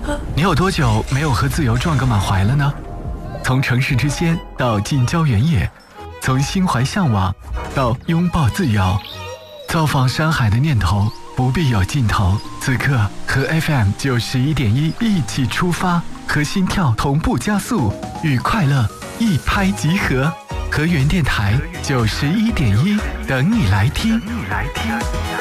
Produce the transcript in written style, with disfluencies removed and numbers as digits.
你有多久没有和自由撞个满怀了呢？从城市之间到近郊原野，从心怀向往到拥抱自由，造访山海的念头不必有尽头。此刻和 FM91.1一起出发，和心跳同步加速，与快乐一拍即合。和原电台91.1等你来听。